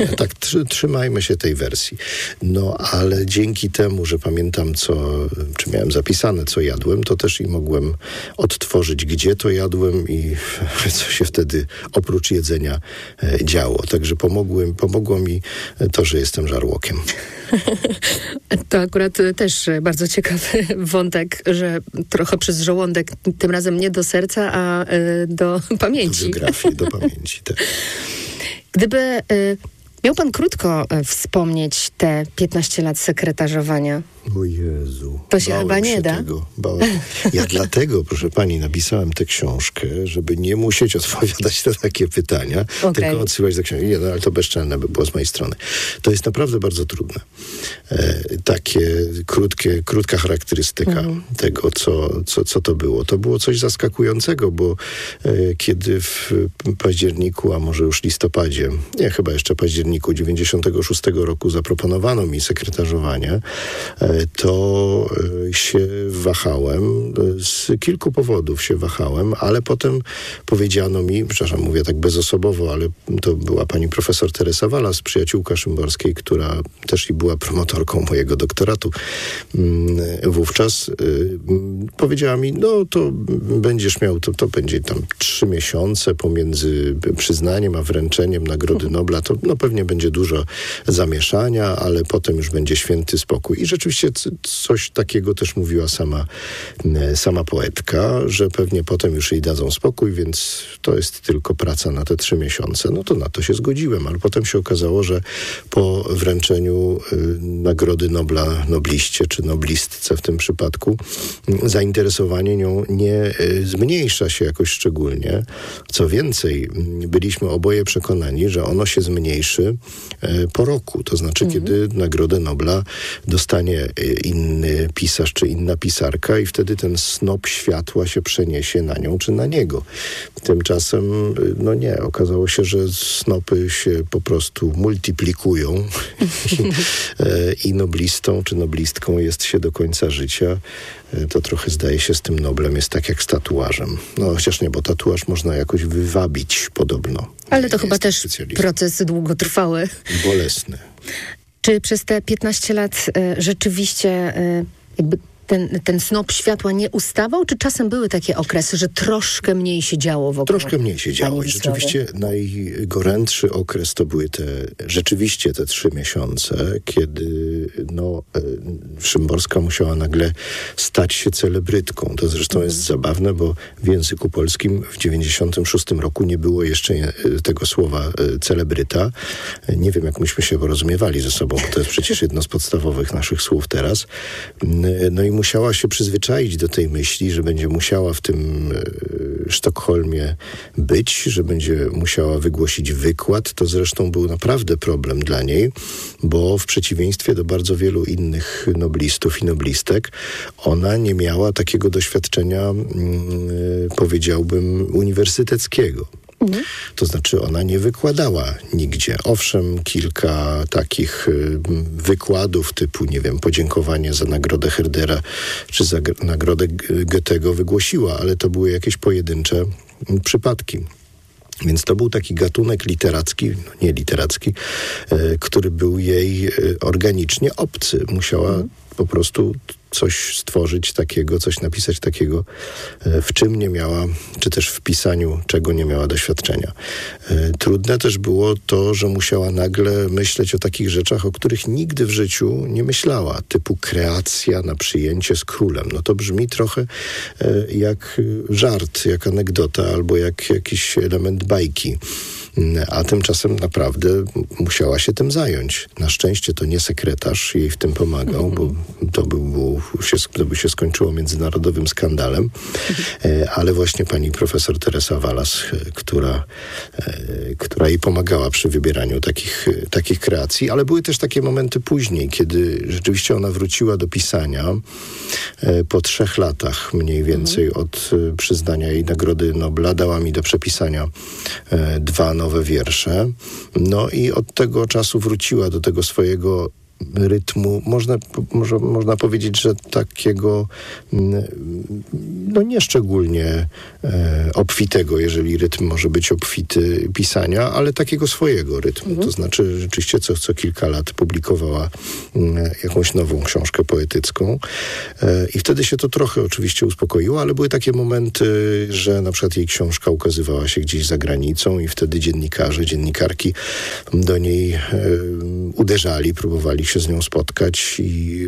Tak, trzymajmy się tej wersji. No, ale dzięki temu, że pamiętam, czy miałem zapisane, co jadłem, to też i mogłem odtworzyć, gdzie to jadłem i co się wtedy oprócz jedzenia działo. Także pomogło mi to, że jestem żarłokiem. To akurat też bardzo ciekawy wątek, że trochę przez żołądek, tym razem nie do serca, a do pamięci. Do biografii, do pamięci, tak. Gdyby miał pan krótko wspomnieć te 15 lat sekretarzowania. O Jezu. To się chyba nie da. Ja dlatego, proszę pani, napisałem tę książkę, żeby nie musieć odpowiadać na takie pytania, tylko odsyłać do książki. Nie, no, ale to bezczelne by było z mojej strony. To jest naprawdę bardzo trudne. Takie krótka charakterystyka tego, co to było. To było coś zaskakującego, bo kiedy w październiku, a może już listopadzie, chyba jeszcze październiku 96 roku zaproponowano mi sekretarzowanie, to się wahałem. Z kilku powodów się wahałem, ale potem powiedziano mi, przepraszam, mówię tak bezosobowo, ale to była pani profesor Teresa Walas, przyjaciółka Szymborskiej, która też i była promotorką mojego doktoratu wówczas. Powiedziała mi, no to będziesz miał, to będzie tam 3 miesiące pomiędzy przyznaniem a wręczeniem Nagrody Nobla. To pewnie będzie dużo zamieszania, ale potem już będzie święty spokój. I rzeczywiście coś takiego też mówiła sama poetka, że pewnie potem już jej dadzą spokój, więc to jest tylko praca na te 3 miesiące. No to na to się zgodziłem, ale potem się okazało, że po wręczeniu Nagrody Nobla nobliście, czy noblistce w tym przypadku, zainteresowanie nią nie zmniejsza się jakoś szczególnie. Co więcej, byliśmy oboje przekonani, że ono się zmniejszy po roku. To znaczy, kiedy Nagrodę Nobla dostanie inny pisarz czy inna pisarka i wtedy ten snop światła się przeniesie na nią czy na niego. Tymczasem, nie, okazało się, że snopy się po prostu multiplikują i noblistą czy noblistką jest się do końca życia. To trochę zdaje się z tym Noblem jest tak jak z tatuażem. No chociaż nie, bo tatuaż można jakoś wywabić podobno. Ale to chyba też proces długotrwały. Bolesny. Czy przez te 15 lat rzeczywiście jakby ten snop światła nie ustawał? Czy czasem były takie okresy, że troszkę mniej się działo wokół? Troszkę mniej się działo. I rzeczywiście najgorętszy okres to były rzeczywiście te 3 miesiące, kiedy Szymborska musiała nagle stać się celebrytką. To zresztą jest zabawne, bo w języku polskim w 96 roku nie było jeszcze tego słowa celebryta. Nie wiem, jak myśmy się porozumiewali ze sobą, bo to jest przecież jedno z podstawowych naszych słów teraz. No i musiała się przyzwyczaić do tej myśli, że będzie musiała w tym Sztokholmie być, że będzie musiała wygłosić wykład. To zresztą był naprawdę problem dla niej, bo w przeciwieństwie do bardzo wielu innych noblistów i noblistek, ona nie miała takiego doświadczenia, powiedziałbym, uniwersyteckiego. To znaczy ona nie wykładała nigdzie. Owszem, kilka takich wykładów typu, nie wiem, podziękowanie za nagrodę Herdera czy za nagrodę Goethego wygłosiła, ale to były jakieś pojedyncze przypadki. Więc to był taki gatunek literacki, nie literacki, który był jej organicznie obcy. Musiała po prostu coś stworzyć takiego, coś napisać takiego, w czym nie miała, czy też w pisaniu, czego nie miała doświadczenia. Trudne też było to, że musiała nagle myśleć o takich rzeczach, o których nigdy w życiu nie myślała, typu kreacja na przyjęcie z królem. No to brzmi trochę jak żart, jak anegdota, albo jak jakiś element bajki. A tymczasem naprawdę musiała się tym zająć. Na szczęście to nie sekretarz jej w tym pomagał, bo to by się skończyło międzynarodowym skandalem. Ale właśnie pani profesor Teresa Walas, która jej pomagała przy wybieraniu takich kreacji. Ale były też takie momenty później, kiedy rzeczywiście ona wróciła do pisania po 3 latach mniej więcej od przyznania jej Nagrody Nobla. Dała mi do przepisania 2 nowe wiersze. No i od tego czasu wróciła do tego swojego rytmu, można powiedzieć, że takiego nieszczególnie obfitego, jeżeli rytm może być obfity, pisania, ale takiego swojego rytmu. To znaczy rzeczywiście co kilka lat publikowała jakąś nową książkę poetycką i wtedy się to trochę oczywiście uspokoiło, ale były takie momenty, że na przykład jej książka ukazywała się gdzieś za granicą i wtedy dziennikarki do niej uderzali, próbowali się z nią spotkać i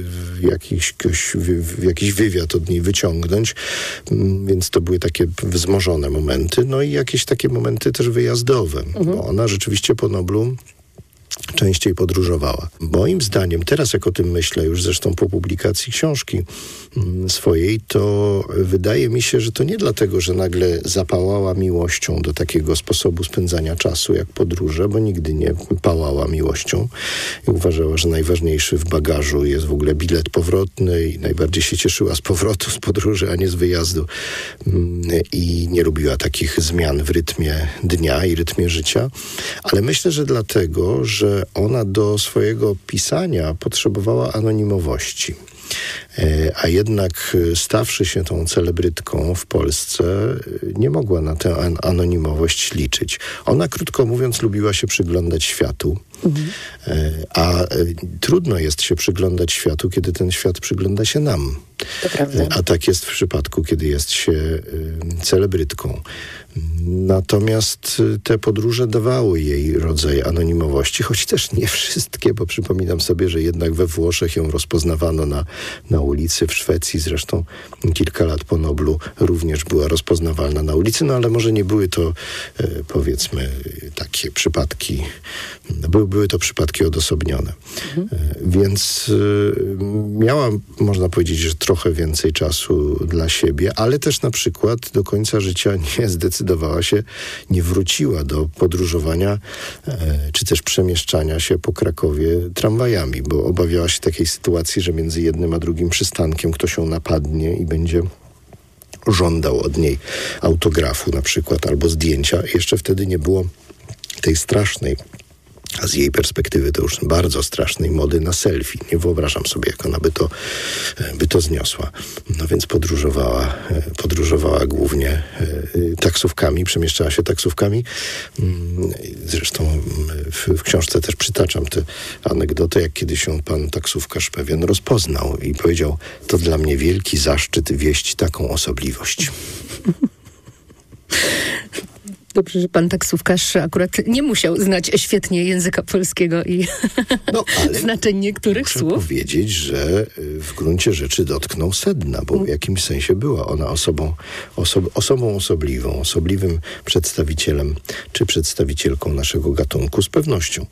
jakiś wywiad od niej wyciągnąć, więc to były takie wzmożone momenty, no i jakieś takie momenty też wyjazdowe, bo ona rzeczywiście po Noblu częściej podróżowała. Moim zdaniem, teraz jak o tym myślę, już zresztą po publikacji książki swojej, to wydaje mi się, że to nie dlatego, że nagle zapałała miłością do takiego sposobu spędzania czasu jak podróże, bo nigdy nie pałała miłością i uważała, że najważniejszy w bagażu jest w ogóle bilet powrotny i najbardziej się cieszyła z powrotu z podróży, a nie z wyjazdu i nie lubiła takich zmian w rytmie dnia i rytmie życia, ale myślę, że dlatego, że ona do swojego pisania potrzebowała anonimowości. A jednak stawszy się tą celebrytką w Polsce, nie mogła na tę anonimowość liczyć. Ona, krótko mówiąc, lubiła się przyglądać światu, a trudno jest się przyglądać światu, kiedy ten świat przygląda się nam. To prawda. A tak jest w przypadku, kiedy jest się celebrytką. Natomiast te podróże dawały jej rodzaj anonimowości, choć też nie wszystkie, bo przypominam sobie, że jednak we Włoszech ją rozpoznawano na ulicy, w Szwecji zresztą kilka lat po Noblu również była rozpoznawalna na ulicy, no ale może nie były to powiedzmy takie przypadki, były to przypadki odosobnione. Więc miałam, można powiedzieć, że trochę więcej czasu dla siebie, ale też na przykład do końca życia nie zdecydowała się, nie wróciła do podróżowania czy też przemieszczania się po Krakowie tramwajami, bo obawiała się takiej sytuacji, że między jednym a drugim przystankiem ktoś ją napadnie i będzie żądał od niej autografu na przykład albo zdjęcia. Jeszcze wtedy nie było tej strasznej, a z jej perspektywy to już bardzo strasznej mody na selfie. Nie wyobrażam sobie, jak ona by to zniosła. No więc podróżowała głównie taksówkami, przemieszczała się taksówkami. Zresztą w książce też przytaczam tę anegdotę, jak kiedyś się pan taksówkarz pewien rozpoznał i powiedział: to dla mnie wielki zaszczyt wieść taką osobliwość. Dobrze, że pan taksówkarz akurat nie musiał znać świetnie języka polskiego i znaczeń niektórych słów. Muszę powiedzieć, że w gruncie rzeczy dotknął sedna, bo w jakimś sensie była ona osobą osobliwym przedstawicielem czy przedstawicielką naszego gatunku z pewnością.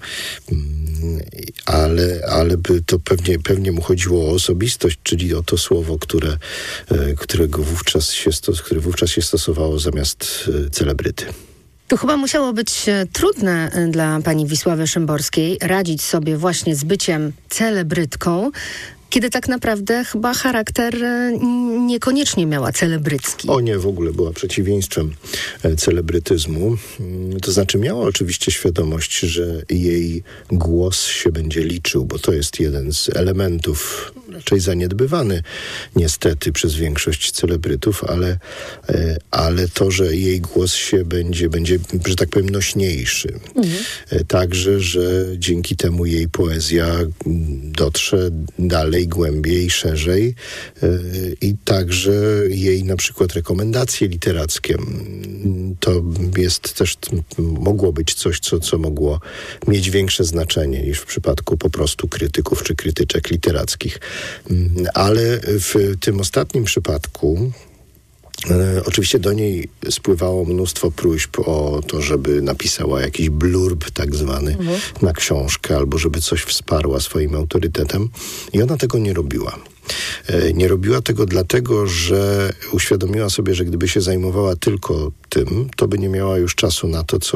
Ale by to pewnie mu chodziło o osobistość, czyli o to słowo, które wówczas się stosowało zamiast celebryty. To chyba musiało być trudne dla pani Wisławy Szymborskiej radzić sobie właśnie z byciem celebrytką, kiedy tak naprawdę chyba charakter niekoniecznie miała celebrycki. O nie, w ogóle była przeciwieństwem celebrytyzmu. To znaczy miała oczywiście świadomość, że jej głos się będzie liczył, bo to jest jeden z elementów raczej zaniedbywany niestety przez większość celebrytów, ale to, że jej głos się będzie, że tak powiem, nośniejszy. Także, że dzięki temu jej poezja dotrze dalej, głębiej, szerzej i także jej na przykład rekomendacje literackie. To jest też, mogło być coś, co mogło mieć większe znaczenie niż w przypadku po prostu krytyków czy krytyczek literackich. Ale w tym ostatnim przypadku oczywiście do niej spływało mnóstwo próśb o to, żeby napisała jakiś blurb tak zwany na książkę, albo żeby coś wsparła swoim autorytetem. I ona tego nie robiła. Nie robiła tego dlatego, że uświadomiła sobie, że gdyby się zajmowała tylko tym, to by nie miała już czasu na to, co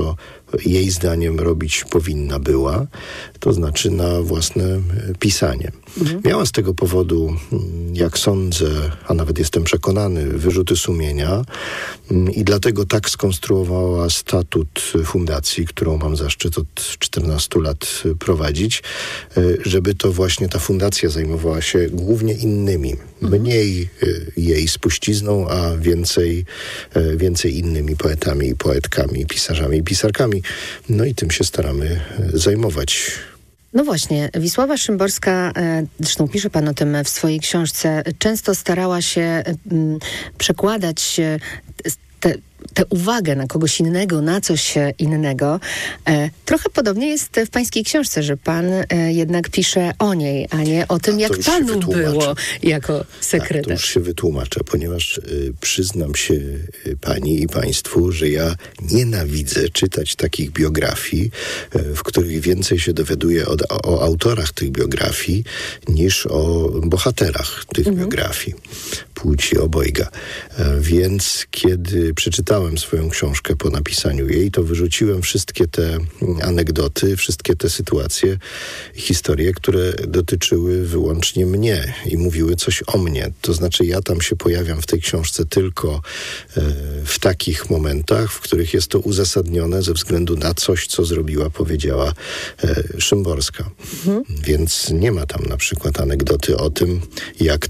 jej zdaniem robić powinna była, to znaczy na własne pisanie. Miała z tego powodu, jak sądzę, a nawet jestem przekonany, wyrzuty sumienia i dlatego tak skonstruowała statut fundacji, którą mam zaszczyt od 14 lat prowadzić, żeby to właśnie ta fundacja zajmowała się głównie innymi. Mniej jej spuścizną, a więcej innymi poetami i poetkami, pisarzami i pisarkami. No i tym się staramy zajmować. No właśnie, Wisława Szymborska, zresztą pisze pan o tym w swojej książce, często starała się przekładać tę uwagę na kogoś innego, na coś innego. Trochę podobnie jest w pańskiej książce, że pan jednak pisze o niej, a nie o tym, jak panu było jako sekretarz. Tak, to już się wytłumaczę, ponieważ przyznam się pani i państwu, że ja nienawidzę czytać takich biografii, w których więcej się dowiaduję o autorach tych biografii, niż o bohaterach tych biografii. Płci obojga. Więc kiedy przeczytałem swoją książkę po napisaniu jej, to wyrzuciłem wszystkie te anegdoty, wszystkie te sytuacje, historie, które dotyczyły wyłącznie mnie i mówiły coś o mnie. To znaczy ja tam się pojawiam w tej książce tylko w takich momentach, w których jest to uzasadnione ze względu na coś, co zrobiła, powiedziała Szymborska. Więc nie ma tam na przykład anegdoty o tym, jak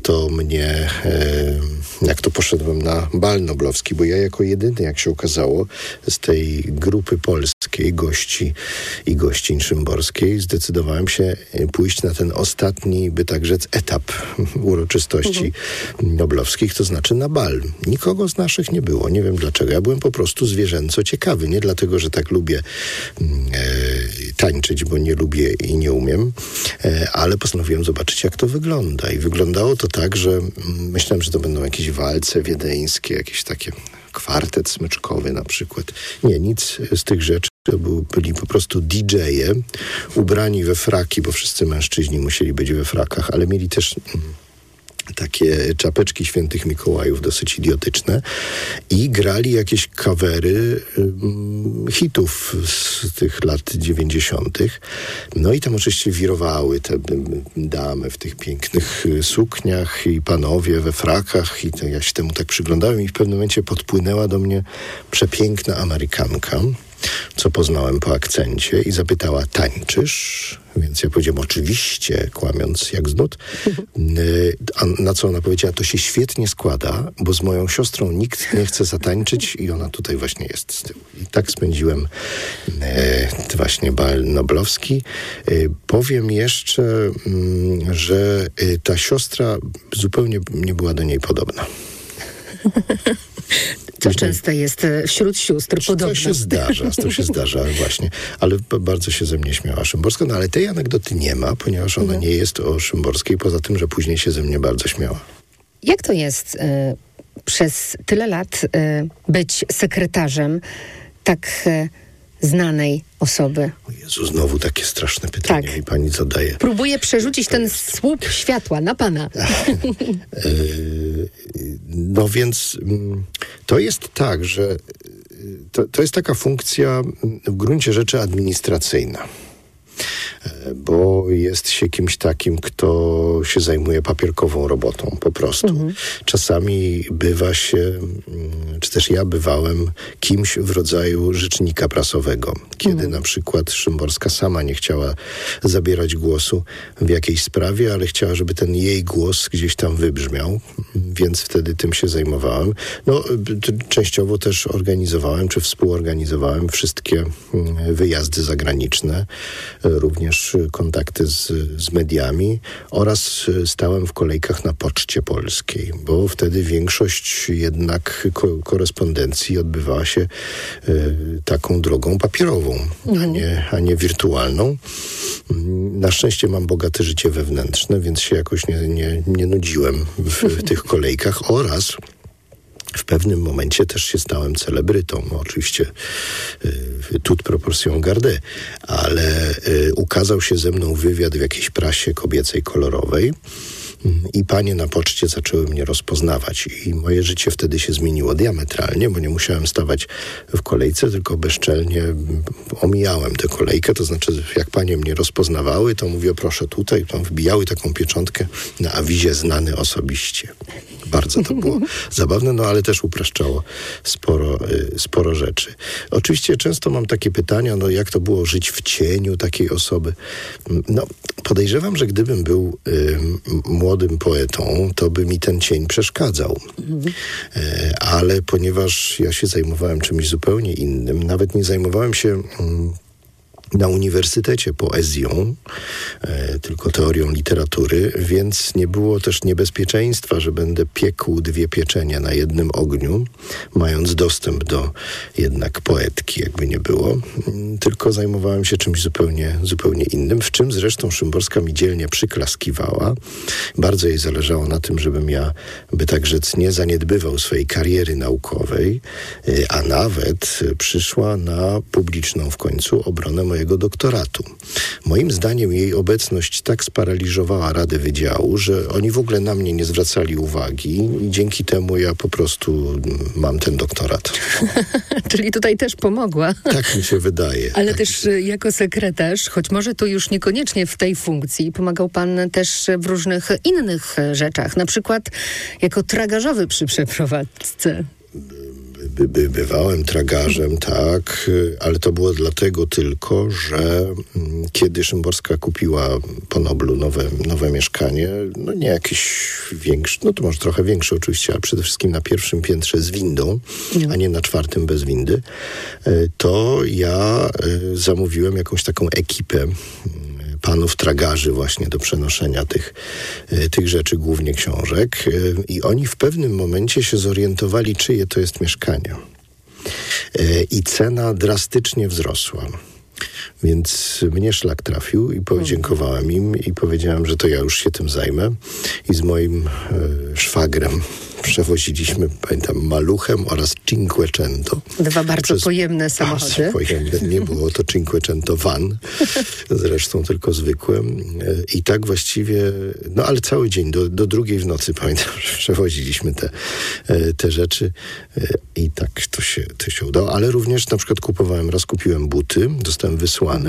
to poszedłem na bal noblowski, bo ja jako jedyny, jak się okazało, z tej grupy polskiej gości i gościń szymborskiej zdecydowałem się pójść na ten ostatni, by tak rzec, etap uroczystości noblowskich, to znaczy na bal. Nikogo z naszych nie było. Nie wiem dlaczego. Ja byłem po prostu zwierzęco ciekawy. Nie dlatego, że tak lubię tańczyć, bo nie lubię i nie umiem, ale postanowiłem zobaczyć, jak to wygląda. I wyglądało to tak, że myślałem, że to będą jakieś walce wiedeńskie, jakieś takie kwartet smyczkowy na przykład. Nie, nic z tych rzeczy. Byli po prostu DJ-e, ubrani we fraki, bo wszyscy mężczyźni musieli być we frakach, ale mieli też takie czapeczki świętych Mikołajów, dosyć idiotyczne, i grali jakieś covery hitów z tych lat 90. No i tam oczywiście wirowały te damy w tych pięknych sukniach i panowie we frakach i to ja się temu tak przyglądałem i w pewnym momencie podpłynęła do mnie przepiękna Amerykanka, co poznałem po akcencie, i zapytała: tańczysz? Więc ja powiedziałem: oczywiście, kłamiąc jak z nut. A na co ona powiedziała: to się świetnie składa, bo z moją siostrą nikt nie chce zatańczyć i ona tutaj właśnie jest z tyłu. I tak spędziłem właśnie bal noblowski. Powiem jeszcze, że ta siostra zupełnie nie była do niej podobna. To często jest wśród sióstr podobne. To się zdarza właśnie. Ale bardzo się ze mnie śmiała Szymborska. No ale tej anegdoty nie ma, ponieważ ona nie jest o Szymborskiej, poza tym, że później się ze mnie bardzo śmiała. Jak to jest przez tyle lat być sekretarzem tak znanej osoby? O Jezu, znowu takie straszne pytanie mi pani zadaje. Próbuję przerzucić ten słup światła na pana. No więc to jest tak, że to jest taka funkcja w gruncie rzeczy administracyjna. Bo jest się kimś takim, kto się zajmuje papierkową robotą po prostu. Czasami bywa się, czy też ja bywałem kimś w rodzaju rzecznika prasowego. Kiedy na przykład Szymborska sama nie chciała zabierać głosu w jakiejś sprawie, ale chciała, żeby ten jej głos gdzieś tam wybrzmiał, więc wtedy tym się zajmowałem. No, częściowo też organizowałem, czy współorganizowałem wszystkie wyjazdy zagraniczne, również kontakty z mediami, oraz stałem w kolejkach na Poczcie Polskiej, bo wtedy większość jednak korespondencji odbywała się taką drogą papierową, a nie wirtualną. Na szczęście mam bogate życie wewnętrzne, więc się jakoś nie nudziłem w tych kolejkach, oraz w pewnym momencie też się stałem celebrytą. No, oczywiście toute proportion gardée, ale ukazał się ze mną wywiad w jakiejś prasie kobiecej kolorowej, I panie na poczcie zaczęły mnie rozpoznawać. I moje życie wtedy się zmieniło diametralnie, bo nie musiałem stawać w kolejce, tylko bezczelnie omijałem tę kolejkę. To znaczy, jak panie mnie rozpoznawały, to mówię, proszę tutaj, tam wbijały taką pieczątkę na awizie znany osobiście. Bardzo to było zabawne, no ale też upraszczało sporo rzeczy. Oczywiście często mam takie pytania, no jak to było żyć w cieniu takiej osoby? No podejrzewam, że gdybym był młodym poetą, to by mi ten cień przeszkadzał. Ale ponieważ ja się zajmowałem czymś zupełnie innym, nawet nie zajmowałem się na uniwersytecie poezją, tylko teorią literatury, więc nie było też niebezpieczeństwa, że będę piekł 2 pieczenia na jednym ogniu, mając dostęp do jednak poetki, jakby nie było. Tylko zajmowałem się czymś zupełnie innym, w czym zresztą Szymborska mi dzielnie przyklaskiwała. Bardzo jej zależało na tym, żebym ja, by tak rzec, nie zaniedbywał swojej kariery naukowej, a nawet przyszła na publiczną w końcu obronę mojego doktoratu. Moim zdaniem jej obecność tak sparaliżowała Radę Wydziału, że oni w ogóle na mnie nie zwracali uwagi i dzięki temu ja po prostu mam ten doktorat. Czyli tutaj też pomogła. Tak mi się wydaje. Ale też jako sekretarz, choć może to już niekoniecznie w tej funkcji, pomagał pan też w różnych innych rzeczach, na przykład jako tragarzowy przy przeprowadzce. Bywałem tragarzem, tak, ale to było dlatego tylko, że kiedy Szymborska kupiła po Noblu nowe mieszkanie, no nie jakieś większe, no to może trochę większe oczywiście, ale przede wszystkim na 1. piętrze z windą, a nie na 4. bez windy, to ja zamówiłem jakąś taką ekipę panów tragarzy właśnie do przenoszenia tych rzeczy, głównie książek. I oni w pewnym momencie się zorientowali, czyje to jest mieszkanie. I cena drastycznie wzrosła. Więc mnie szlak trafił i podziękowałem im i powiedziałem, że to ja już się tym zajmę. I z szwagrem przewoziliśmy, pamiętam, Maluchem oraz Cinquecento. 2 bardzo pojemne samochody. Pojemne. Nie było to Cinquecento van, zresztą tylko zwykłe. I tak właściwie, no ale cały dzień, do 2 w nocy, pamiętam, że przewoziliśmy te rzeczy i tak to się udało. Ale również na przykład kupiłem buty, zostałem wysłany,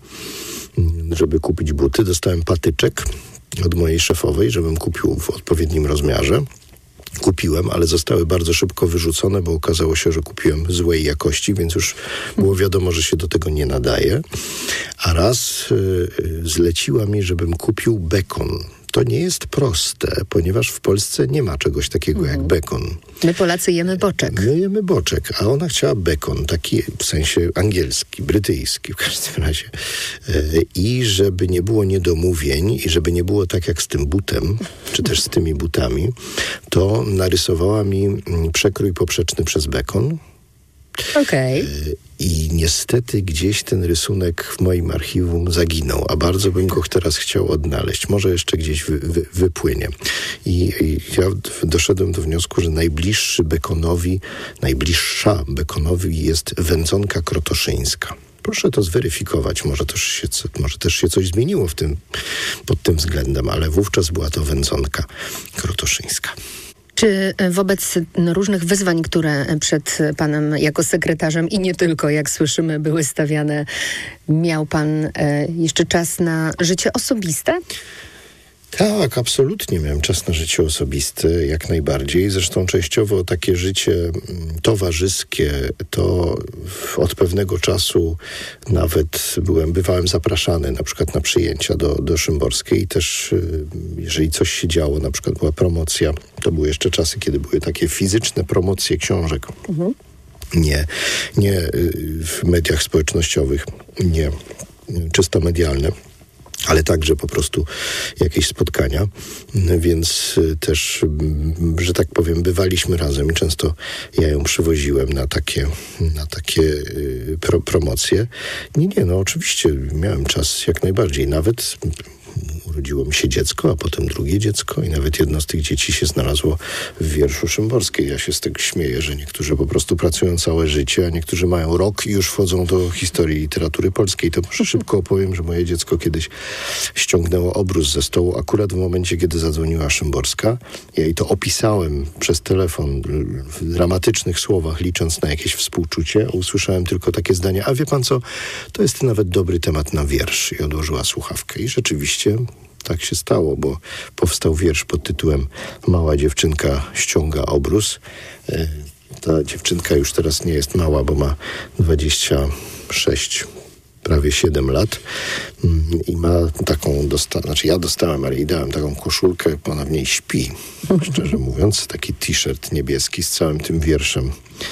żeby kupić buty. Dostałem patyczek od mojej szefowej, żebym kupił w odpowiednim rozmiarze. Kupiłem, ale zostały bardzo szybko wyrzucone, bo okazało się, że kupiłem złej jakości, więc już było wiadomo, że się do tego nie nadaje. A raz zleciła mi, żebym kupił bekon. To nie jest proste, ponieważ w Polsce nie ma czegoś takiego jak bekon. My Polacy jemy boczek. My jemy boczek, a ona chciała bekon, taki w sensie angielski, brytyjski w każdym razie. I żeby nie było niedomówień i żeby nie było tak jak z tym butem, czy też z tymi butami, to narysowała mi przekrój poprzeczny przez bekon. Okej. I niestety gdzieś ten rysunek w moim archiwum zaginął, a bardzo bym go teraz chciał odnaleźć. Może jeszcze gdzieś wypłynie. I ja doszedłem do wniosku, że najbliższa Bekonowi jest wędzonka krotoszyńska. Proszę to zweryfikować. Może też się coś zmieniło pod tym względem, ale wówczas była to wędzonka krotoszyńska. Czy wobec różnych wyzwań, które przed panem jako sekretarzem i nie tylko, jak słyszymy, były stawiane, miał pan jeszcze czas na życie osobiste? Tak, absolutnie miałem czas na życie osobiste, jak najbardziej. Zresztą częściowo takie życie towarzyskie, to od pewnego czasu nawet bywałem zapraszany na przykład na przyjęcia do Szymborskiej. Też jeżeli coś się działo, na przykład była promocja, to były jeszcze czasy, kiedy były takie fizyczne promocje książek. Nie w mediach społecznościowych, nie czysto medialne, ale także po prostu jakieś spotkania, więc też, że tak powiem, bywaliśmy razem i często ja ją przywoziłem na takie promocje. No oczywiście miałem czas jak najbardziej, nawet urodziło mi się dziecko, a potem drugie dziecko i nawet jedno z tych dzieci się znalazło w wierszu Szymborskiej. Ja się z tego śmieję, że niektórzy po prostu pracują całe życie, a niektórzy mają rok i już wchodzą do historii literatury polskiej. To może szybko opowiem, że moje dziecko kiedyś ściągnęło obrus ze stołu akurat w momencie, kiedy zadzwoniła Szymborska. Ja jej to opisałem przez telefon w dramatycznych słowach, licząc na jakieś współczucie. Usłyszałem tylko takie zdanie: a wie pan co, to jest nawet dobry temat na wiersz. I odłożyła słuchawkę. I rzeczywiście tak się stało, bo powstał wiersz pod tytułem Mała dziewczynka ściąga obrus. Ta dziewczynka już teraz nie jest mała, bo ma 26, prawie 7 lat i ma taką, ja dostałem, ale jej dałem taką koszulkę, ona w niej śpi, szczerze mówiąc, taki t-shirt niebieski z całym tym wierszem,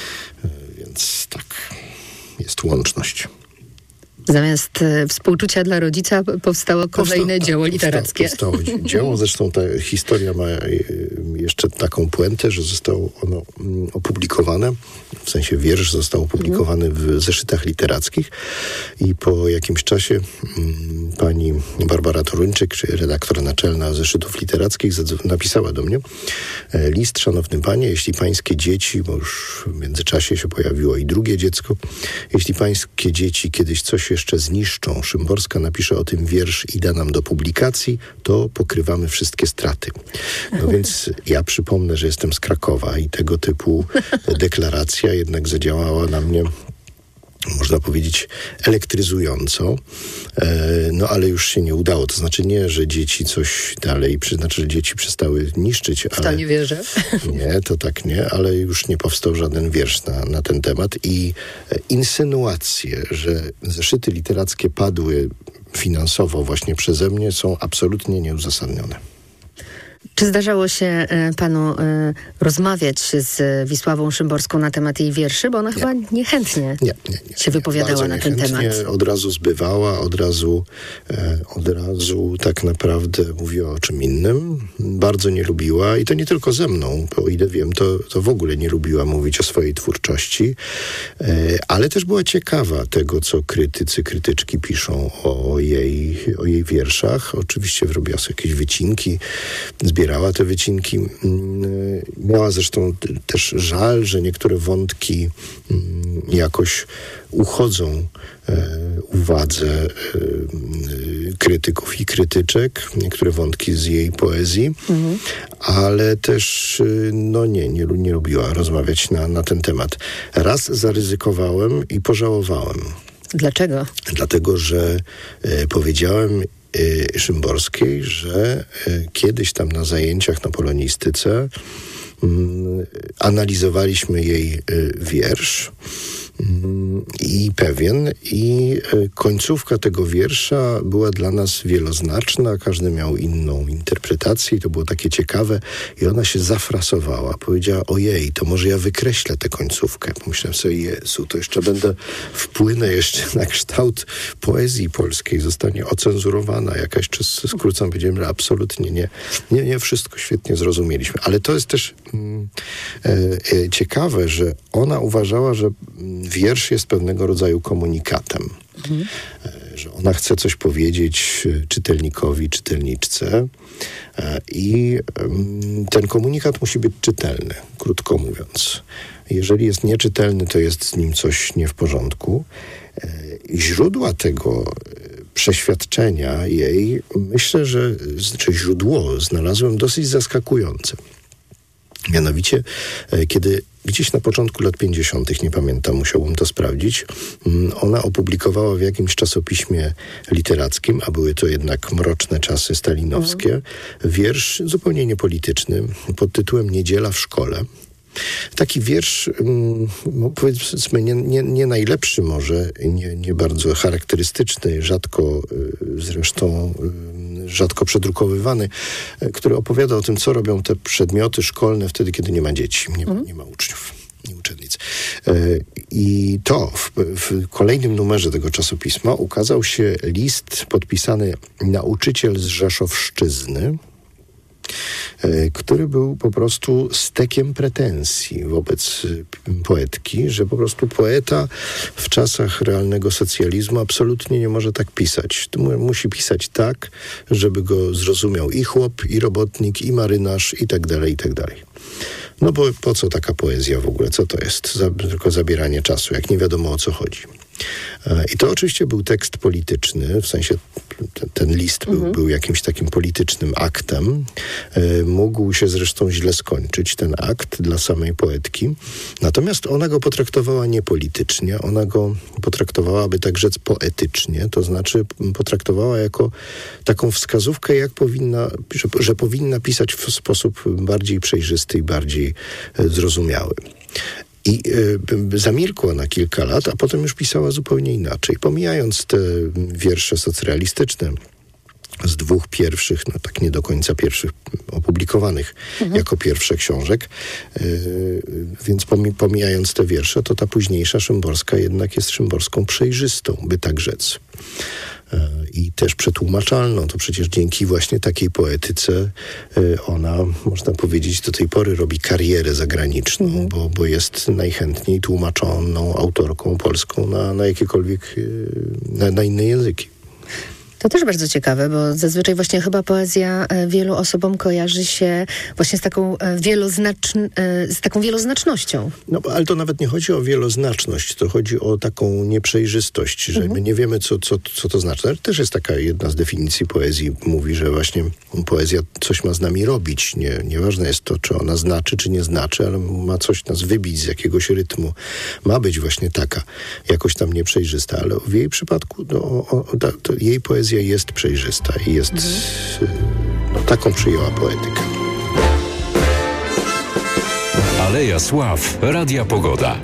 więc tak, jest łączność. Zamiast współczucia dla rodzica powstało kolejne dzieło literackie. Powstało dzieło, zresztą ta historia ma jeszcze taką puentę, że zostało ono opublikowane, w sensie wiersz został opublikowany w zeszytach literackich i po jakimś czasie pani Barbara Toruńczyk, czyli redaktor naczelna zeszytów literackich, napisała do mnie list: szanowny panie, jeśli pańskie dzieci, bo już w międzyczasie się pojawiło i drugie dziecko, jeśli pańskie dzieci kiedyś coś jeszcze zniszczą, Szymborska napisze o tym wiersz i da nam do publikacji, to pokrywamy wszystkie straty. No więc ja przypomnę, że jestem z Krakowa i tego typu deklaracja jednak zadziałała na mnie, można powiedzieć, elektryzująco, no ale już się nie udało. To znaczy nie, że dzieci coś dalej, że dzieci przestały niszczyć. W to nie wierzę. Nie, to tak nie, ale już nie powstał żaden wiersz na ten temat i insynuacje, że zeszyty literackie padły finansowo właśnie przeze mnie, są absolutnie nieuzasadnione. Czy zdarzało się panu rozmawiać z Wisławą Szymborską na temat jej wierszy? Bo ona chyba niechętnie się wypowiadała na ten temat. Od razu zbywała, od razu tak naprawdę mówiła o czym innym. Bardzo nie lubiła i to nie tylko ze mną, bo o ile wiem, to w ogóle nie lubiła mówić o swojej twórczości, ale też była ciekawa tego, co krytyczki piszą o jej wierszach. Oczywiście robiła sobie jakieś wycinki, zbierała te wycinki. Miała zresztą też żal, że niektóre wątki jakoś uchodzą uwadze krytyków i krytyczek, niektóre wątki z jej poezji, ale też nie lubiła rozmawiać na ten temat. Raz zaryzykowałem i pożałowałem. Dlaczego? Dlatego, że powiedziałem Szymborskiej, że kiedyś tam na zajęciach na polonistyce analizowaliśmy jej wiersz i końcówka tego wiersza była dla nas wieloznaczna, każdy miał inną interpretację i to było takie ciekawe i ona się zafrasowała. Powiedziała: ojej, to może ja wykreślę tę końcówkę. Pomyślałem sobie: Jezu, to jeszcze wpłynę jeszcze na kształt poezji polskiej, zostanie ocenzurowana jakaś, czy skrócam, powiedziałem, że absolutnie nie wszystko świetnie zrozumieliśmy. Ale to jest też ciekawe, że ona uważała, że wiersz jest pewnego rodzaju komunikatem. Że ona chce coś powiedzieć czytelnikowi, czytelniczce i ten komunikat musi być czytelny, krótko mówiąc. Jeżeli jest nieczytelny, to jest z nim coś nie w porządku. Źródła tego przeświadczenia jej, myślę, że źródło znalazłem dosyć zaskakujące. Mianowicie, kiedy gdzieś na początku lat 50., nie pamiętam, musiałbym to sprawdzić, ona opublikowała w jakimś czasopiśmie literackim, a były to jednak mroczne czasy stalinowskie, wiersz zupełnie niepolityczny pod tytułem Niedziela w szkole. Taki wiersz, powiedzmy, nie najlepszy może, nie bardzo charakterystyczny, rzadko przedrukowywany, który opowiada o tym, co robią te przedmioty szkolne wtedy, kiedy nie ma dzieci, nie ma uczniów, nie uczennic. I to w kolejnym numerze tego czasopisma ukazał się list podpisany nauczyciel z Rzeszowszczyzny, który był po prostu stekiem pretensji wobec poetki, że po prostu poeta w czasach realnego socjalizmu absolutnie nie może tak pisać. Musi pisać tak, żeby go zrozumiał i chłop, i robotnik, i marynarz, i tak dalej, i tak dalej. No bo po co taka poezja w ogóle? Co to jest? Tylko zabieranie czasu, jak nie wiadomo o co chodzi. I to oczywiście był tekst polityczny, w sensie ten list był jakimś takim politycznym aktem. Mógł się zresztą źle skończyć, ten akt dla samej poetki. Natomiast ona go potraktowała niepolitycznie, ona go potraktowała, aby tak rzec, poetycznie, to znaczy potraktowała jako taką wskazówkę, jak że powinna pisać w sposób bardziej przejrzysty i bardziej zrozumiały. I zamilkła na kilka lat, a potem już pisała zupełnie inaczej. Pomijając te wiersze socrealistyczne z dwóch pierwszych, no tak nie do końca pierwszych, opublikowanych jako pierwsze książek, więc pomijając te wiersze, to ta późniejsza Szymborska jednak jest Szymborską przejrzystą, by tak rzec. I też przetłumaczalną. To przecież dzięki właśnie takiej poetyce ona, można powiedzieć, do tej pory robi karierę zagraniczną, bo jest najchętniej tłumaczoną autorką polską na jakiekolwiek, na inne języki. To też bardzo ciekawe, bo zazwyczaj właśnie chyba poezja wielu osobom kojarzy się właśnie z taką wieloznacznością. No, ale to nawet nie chodzi o wieloznaczność, to chodzi o taką nieprzejrzystość, że my nie wiemy, co to znaczy. Ale też jest taka jedna z definicji poezji, mówi, że właśnie poezja coś ma z nami robić. Nieważne jest to, czy ona znaczy, czy nie znaczy, ale ma coś nas wybić z jakiegoś rytmu. Ma być właśnie taka, jakoś tam nieprzejrzysta, ale w jej przypadku jej poezja jest przejrzysta i jest taką przyjęła poetykę. Aleja Sław, Radia Pogoda.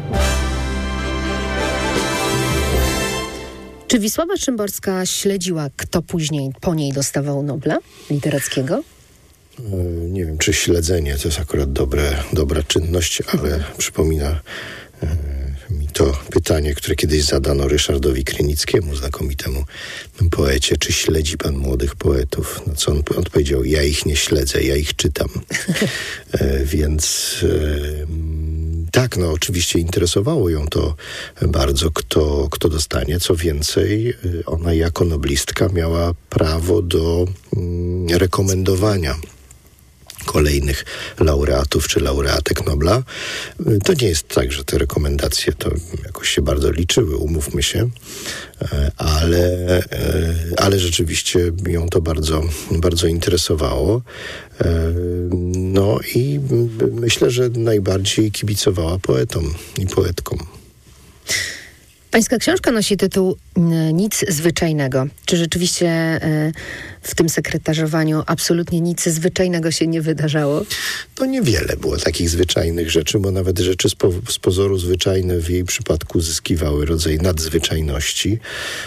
Czy Wisława Szymborska śledziła, kto później po niej dostawał Nobla Literackiego? Nie wiem, czy śledzenie to jest akurat dobra czynność, ale przypomina mi to pytanie, które kiedyś zadano Ryszardowi Krynickiemu, znakomitemu poecie, czy śledzi pan młodych poetów? No co on odpowiedział? Ja ich nie śledzę, ja ich czytam. Więc tak, no oczywiście interesowało ją to bardzo, kto dostanie. Co więcej, ona jako noblistka miała prawo do rekomendowania kolejnych laureatów czy laureatek Nobla. To nie jest tak, że te rekomendacje to jakoś się bardzo liczyły, umówmy się, ale rzeczywiście ją to bardzo, bardzo interesowało. No i myślę, że najbardziej kibicowała poetom i poetkom. Pańska książka nosi tytuł Nic zwyczajnego. Czy rzeczywiście w tym sekretarzowaniu absolutnie nic zwyczajnego się nie wydarzało? To niewiele było takich zwyczajnych rzeczy, bo nawet rzeczy z pozoru zwyczajne w jej przypadku zyskiwały rodzaj nadzwyczajności.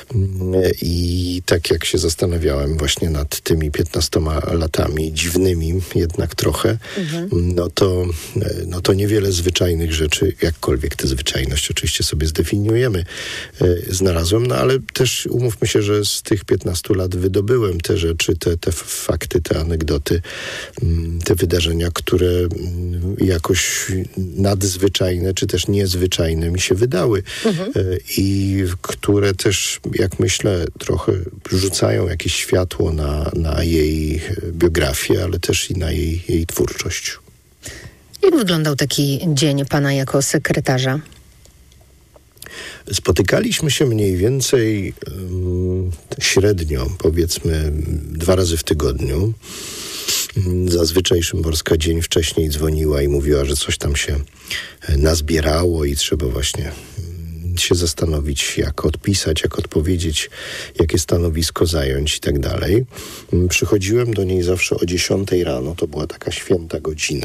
I tak jak się zastanawiałem właśnie nad tymi 15 latami, dziwnymi jednak trochę, no to niewiele zwyczajnych rzeczy, jakkolwiek tę zwyczajność oczywiście sobie zdefiniujemy, znalazłem, no ale też umówmy się, że z tych 15 lat wydobyłem te rzeczy, te fakty, te anegdoty, te wydarzenia, które jakoś nadzwyczajne, czy też niezwyczajne mi się wydały i które też, jak myślę, trochę rzucają jakieś światło na jej biografię, ale też i na jej twórczość. Jak wyglądał taki dzień pana jako sekretarza? Spotykaliśmy się mniej więcej średnio, powiedzmy 2 razy w tygodniu. Zazwyczaj Szymborska dzień wcześniej dzwoniła i mówiła, że coś tam się nazbierało i trzeba właśnie się zastanowić, jak odpisać, jak odpowiedzieć, jakie stanowisko zająć i tak dalej. Przychodziłem do niej zawsze o 10 rano, to była taka święta godzina.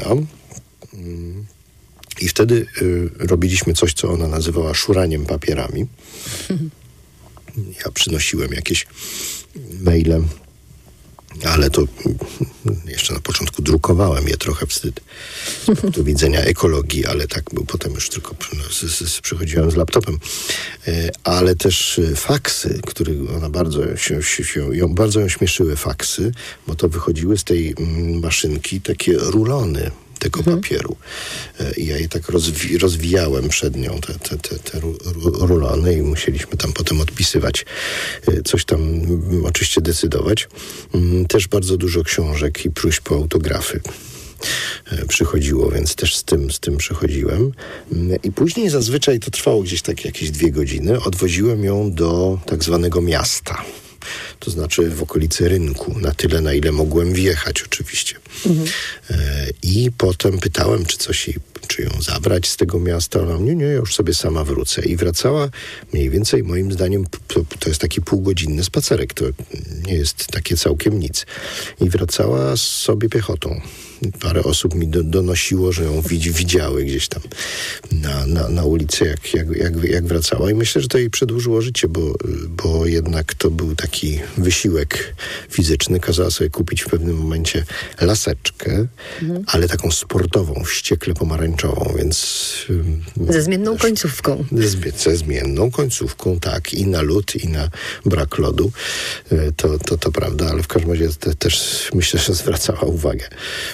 I wtedy robiliśmy coś, co ona nazywała szuraniem papierami. Ja przynosiłem jakieś maile, ale to jeszcze na początku drukowałem je, trochę wstyd z punktu widzenia ekologii, ale tak był potem już tylko przychodziłem z laptopem. Ale też faksy, które ona bardzo ją śmieszyły faksy, bo to wychodziły z tej maszynki takie rulony tego papieru. I ja je tak rozwijałem przed nią, te rulony, i musieliśmy tam potem odpisywać, coś tam oczywiście decydować. Też bardzo dużo książek i próśb po autografy przychodziło, więc też z tym przychodziłem. I później zazwyczaj to trwało gdzieś tak jakieś 2 godziny. Odwoziłem ją do tak zwanego miasta. To znaczy w okolicy rynku, na tyle, na ile mogłem wjechać oczywiście. I potem pytałem, czy ją zabrać z tego miasta. Ona, nie, ja już sobie sama wrócę. I wracała mniej więcej, moim zdaniem, to jest taki półgodzinny spacerek, to nie jest takie całkiem nic. I wracała sobie piechotą. Parę osób mi donosiło, że ją widziały gdzieś tam na ulicy, jak wracała. I myślę, że to jej przedłużyło życie, bo jednak to był taki wysiłek fizyczny. Kazała sobie kupić w pewnym momencie laseczkę, ale taką sportową, wściekle pomarańczową, więc... Ze zmienną końcówką. Ze zmienną końcówką, tak. I na lód, i na brak lodu. To prawda, ale w każdym razie też myślę, że zwracała uwagę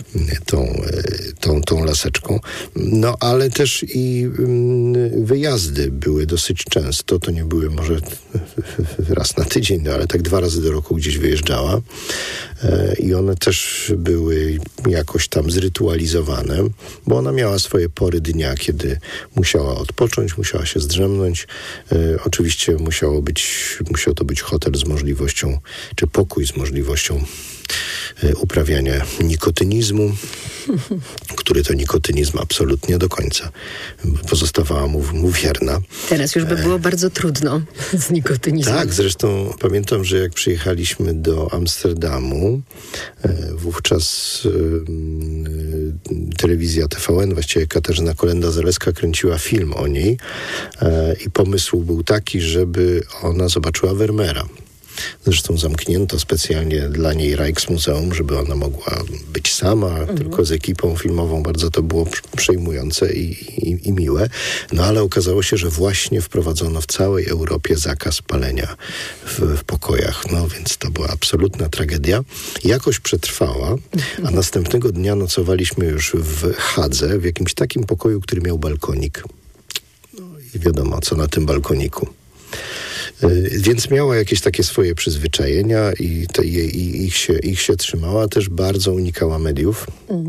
tą laseczką. No, ale też i wyjazdy były dosyć często. To nie były może raz na tydzień, no, ale tak 2 razy do roku gdzieś wyjeżdżała. I one też były jakoś tam zrytualizowane, bo ona miała swoje pory dnia, kiedy musiała odpocząć, musiała się zdrzemnąć. Oczywiście musiał to być hotel z możliwością, czy pokój z możliwością uprawiania nikotynizmu, który to nikotynizm absolutnie do końca pozostawała mu wierna. Teraz już by było bardzo trudno z nikotynizmem. Tak, zresztą pamiętam, że jak przyjechaliśmy do Amsterdamu, wówczas telewizja TVN, właściwie Katarzyna Kolenda-Zaleska kręciła film o niej i pomysł był taki, żeby ona zobaczyła Vermeera. Zresztą zamknięto specjalnie dla niej Rijksmuseum, żeby ona mogła być sama, tylko z ekipą filmową. Bardzo to było przejmujące i miłe. No ale okazało się, że właśnie wprowadzono w całej Europie zakaz palenia w pokojach. No więc to była absolutna tragedia. Jakoś przetrwała, a następnego dnia nocowaliśmy już w Hadze, w jakimś takim pokoju, który miał balkonik. No i wiadomo, co na tym balkoniku. Więc miała jakieś takie swoje przyzwyczajenia i ich się trzymała. Też bardzo unikała mediów.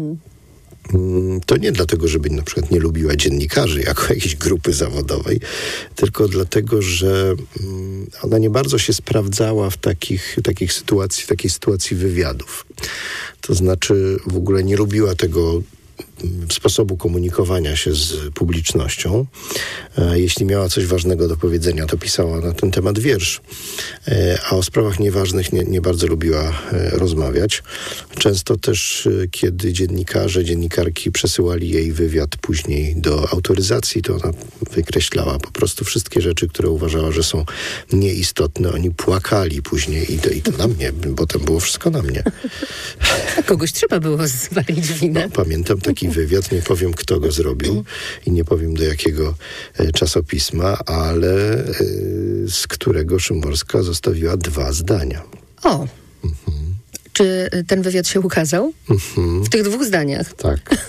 To nie dlatego, żeby na przykład nie lubiła dziennikarzy jako jakiejś grupy zawodowej, tylko dlatego, że ona nie bardzo się sprawdzała w takiej sytuacji wywiadów. To znaczy w ogóle nie lubiła tego sposobu komunikowania się z publicznością. Jeśli miała coś ważnego do powiedzenia, to pisała na ten temat wiersz. A o sprawach nieważnych nie bardzo lubiła rozmawiać. Często też, kiedy dziennikarki przesyłali jej wywiad później do autoryzacji, to ona wykreślała po prostu wszystkie rzeczy, które uważała, że są nieistotne. Oni płakali później i to na mnie, potem było wszystko na mnie. A kogoś trzeba było zwalić winę. No, pamiętam taki wywiad, nie powiem, kto go zrobił i nie powiem, do jakiego czasopisma, ale z którego Szymborska zostawiła 2 zdania. O! Czy ten wywiad się ukazał? W tych 2 zdaniach? Tak.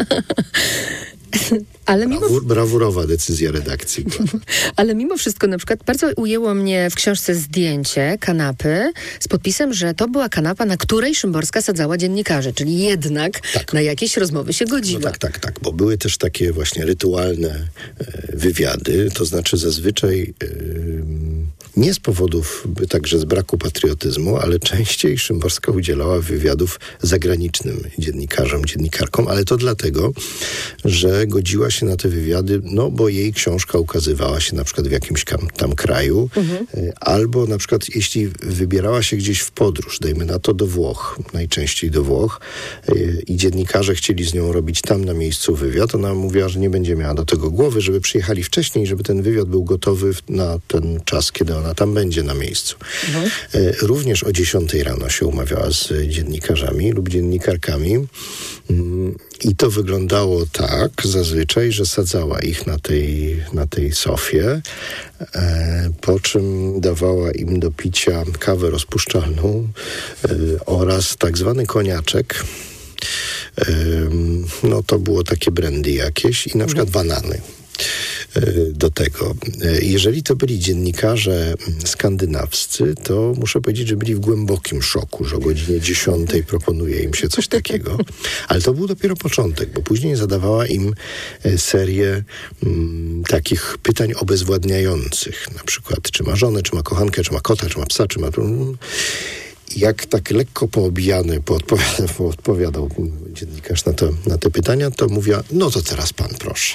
Ale brawurowa decyzja redakcji. Ale mimo wszystko, na przykład bardzo ujęło mnie w książce zdjęcie kanapy z podpisem, że to była kanapa, na której Szymborska sadzała dziennikarzy, czyli jednak na jakieś rozmowy się godziła. No tak, bo były też takie właśnie rytualne wywiady, to znaczy zazwyczaj nie z powodów także z braku patriotyzmu, ale częściej Szymborska udzielała wywiadów zagranicznym dziennikarzom, dziennikarkom, ale to dlatego, że godziła się na te wywiady, no bo jej książka ukazywała się na przykład w jakimś tam kraju, albo na przykład jeśli wybierała się gdzieś w podróż, dajmy na to do Włoch, najczęściej do Włoch, i dziennikarze chcieli z nią robić tam na miejscu wywiad, ona mówiła, że nie będzie miała do tego głowy, żeby przyjechali wcześniej, żeby ten wywiad był gotowy na ten czas, kiedy ona tam będzie na miejscu. Również o 10 rano się umawiała z dziennikarzami lub dziennikarkami i to wyglądało tak zazwyczaj, że sadzała ich na tej sofie, po czym dawała im do picia kawę rozpuszczalną oraz tak zwany koniaczek. No to było takie brandy jakieś i na przykład banany do tego. Jeżeli to byli dziennikarze skandynawscy, to muszę powiedzieć, że byli w głębokim szoku, że o godzinie 10 proponuje im się coś takiego. Ale to był dopiero początek, bo później zadawała im serię takich pytań obezwładniających. Na przykład, czy ma żonę, czy ma kochankę, czy ma kota, czy ma psa, czy ma... Jak tak lekko poobijany odpowiadał dziennikarz na te pytania, to mówiła, no to teraz pan proszę.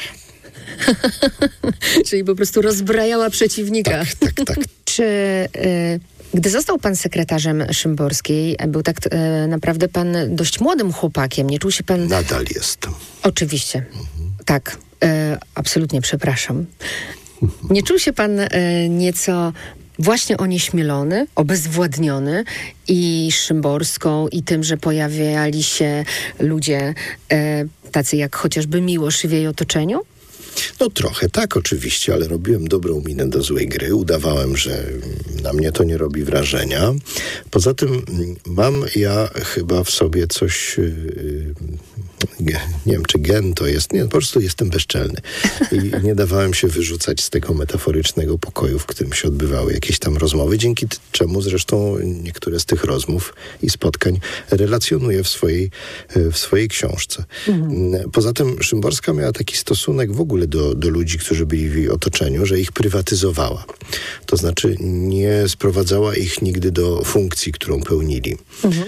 Czyli po prostu rozbrajała przeciwnika. Tak. Czy gdy został pan sekretarzem Szymborskiej, był tak naprawdę pan dość młodym chłopakiem, nie czuł się pan... Nadal jestem. Oczywiście. Tak, absolutnie przepraszam. Nie czuł się pan nieco właśnie onieśmielony, obezwładniony i Szymborską, i tym, że pojawiali się ludzie tacy jak chociażby Miłosz w jej otoczeniu? No trochę tak oczywiście, ale robiłem dobrą minę do złej gry. Udawałem, że na mnie to nie robi wrażenia. Poza tym mam ja chyba w sobie coś... nie wiem, czy gen to jest. Nie, po prostu jestem bezczelny. I nie dawałem się wyrzucać z tego metaforycznego pokoju, w którym się odbywały jakieś tam rozmowy, dzięki czemu zresztą niektóre z tych rozmów i spotkań relacjonuję w swojej książce. Poza tym Szymborska miała taki stosunek w ogóle do ludzi, którzy byli w jej otoczeniu, że ich prywatyzowała. To znaczy nie sprowadzała ich nigdy do funkcji, którą pełnili.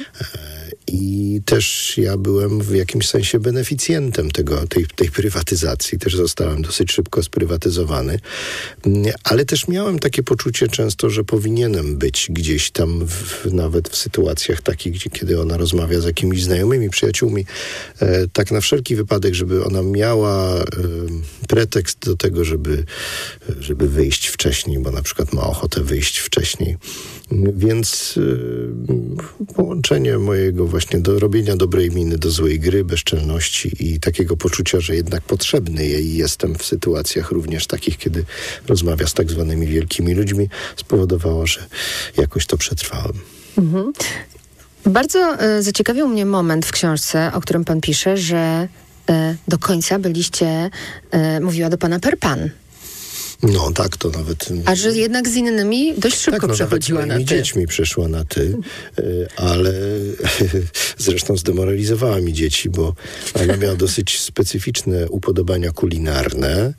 I też ja byłem w jakimś sensie beneficjentem tej prywatyzacji. Też zostałem dosyć szybko sprywatyzowany. Ale też miałem takie poczucie często, że powinienem być gdzieś tam, nawet w sytuacjach takich, kiedy ona rozmawia z jakimiś znajomymi, przyjaciółmi, tak na wszelki wypadek, żeby ona miała pretekst do tego, żeby wyjść wcześniej, bo na przykład ma ochotę wyjść wcześniej. Więc połączenie mojego właśnie do robienia dobrej miny do złej gry, bezczelności i takiego poczucia, że jednak potrzebny jej jestem w sytuacjach również takich, kiedy rozmawia z tak zwanymi wielkimi ludźmi, spowodowało, że jakoś to przetrwałem. Bardzo zaciekawił mnie moment w książce, o którym pan pisze, że do końca byliście, mówiła do pana per pan. No tak, to nawet... A że jednak z innymi dość szybko przechodziła na ty. Z dziećmi przeszła na ty, ale zresztą zdemoralizowała mi dzieci, bo ona miała dosyć specyficzne upodobania kulinarne.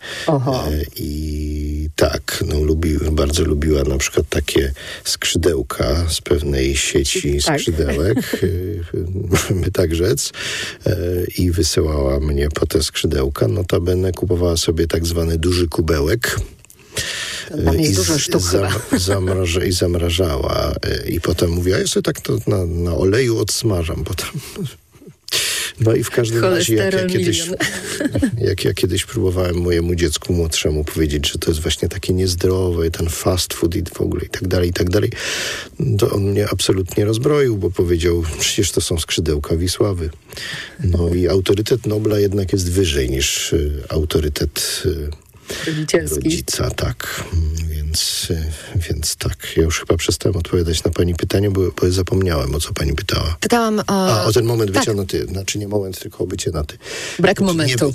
I tak, bardzo lubiła na przykład takie skrzydełka z pewnej sieci skrzydełek, by tak rzec, i wysyłała mnie po te skrzydełka. Notabene kupowała sobie tak zwany duży kubełek. I zamrażała. I potem mówiła, ja sobie tak to na oleju odsmażam potem. No i w każdym razie, jak ja kiedyś próbowałem mojemu dziecku młodszemu powiedzieć, że to jest właśnie takie niezdrowe, ten fast food i w ogóle i tak dalej, to on mnie absolutnie rozbroił, bo powiedział, przecież to są skrzydełka Wisławy. No i autorytet Nobla jednak jest wyżej niż autorytet rodzica, tak. Więc tak. Ja już chyba przestałem odpowiadać na pani pytanie, bo zapomniałem, o co pani pytała. Pytałam o ten moment bycia na ty. Znaczy nie moment, tylko bycie na ty. Brak momentu.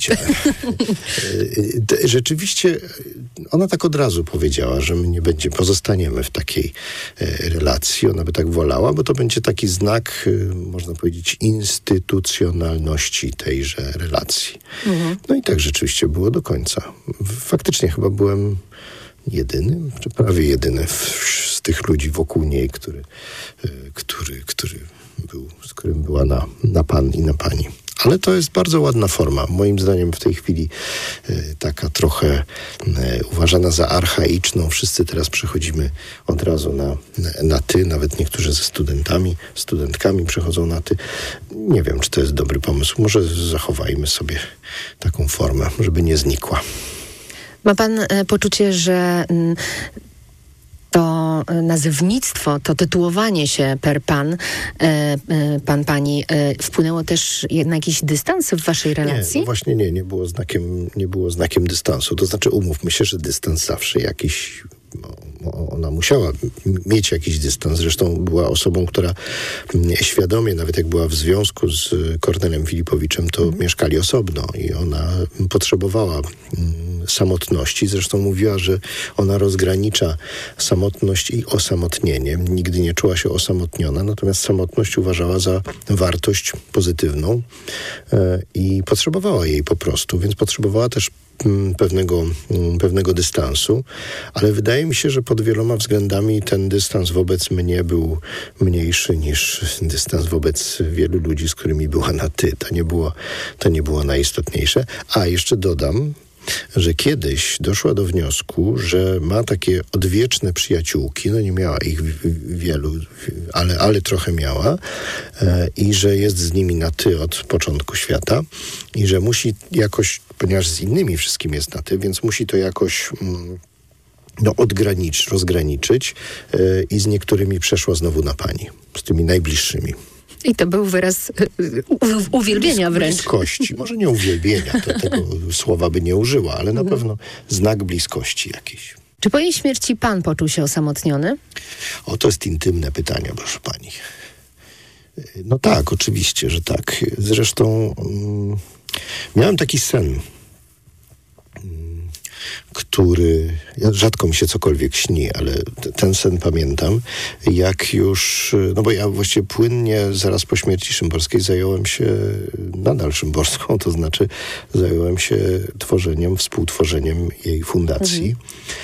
Rzeczywiście ona tak od razu powiedziała, że my pozostaniemy w takiej relacji. Ona by tak wolała, bo to będzie taki znak, można powiedzieć, instytucjonalności tejże relacji. No i tak rzeczywiście było do końca. Faktycznie chyba byłem jedyny, czy prawie jedyny z tych ludzi wokół niej, z którym była na pan i na pani. Ale to jest bardzo ładna forma. Moim zdaniem w tej chwili taka trochę uważana za archaiczną. Wszyscy teraz przechodzimy od razu na ty. Nawet niektórzy ze studentkami przechodzą na ty. Nie wiem, czy to jest dobry pomysł. Może zachowajmy sobie taką formę, żeby nie znikła. Ma pan poczucie, że to nazewnictwo, to tytułowanie się per pan, pani, wpłynęło też na jakiś dystans w waszej relacji? Nie, no właśnie nie było znakiem dystansu. To znaczy, umówmy się, że dystans zawsze jakiś... Ona musiała mieć jakiś dystans. Zresztą była osobą, która świadomie, nawet jak była w związku z Kornelem Filipowiczem, to mieszkali osobno i ona potrzebowała samotności. Zresztą mówiła, że ona rozgranicza samotność i osamotnienie. Nigdy nie czuła się osamotniona, natomiast samotność uważała za wartość pozytywną i potrzebowała jej po prostu, więc potrzebowała też pewnego dystansu, ale wydaje mi się, że pod wieloma względami ten dystans wobec mnie był mniejszy niż dystans wobec wielu ludzi, z którymi była na ty. To nie było najistotniejsze. A jeszcze dodam, że kiedyś doszła do wniosku, że ma takie odwieczne przyjaciółki, no nie miała ich wielu, ale trochę miała i że jest z nimi na ty od początku świata i że musi jakoś, ponieważ z innymi wszystkim jest na ty, więc musi to jakoś rozgraniczyć i z niektórymi przeszła znowu na pani, z tymi najbliższymi. I to był wyraz uwielbienia wręcz. Bliskości. Może nie uwielbienia, to tego słowa by nie użyła, ale na pewno znak bliskości jakiś. Czy po jej śmierci pan poczuł się osamotniony? To jest intymne pytanie, proszę pani. No tak, oczywiście, że tak. Zresztą miałem taki sen, rzadko mi się cokolwiek śni, ale ten sen pamiętam, jak już, no bo ja właściwie płynnie zaraz po śmierci Szymborskiej zająłem się nadal Szymborską, to znaczy zająłem się współtworzeniem jej fundacji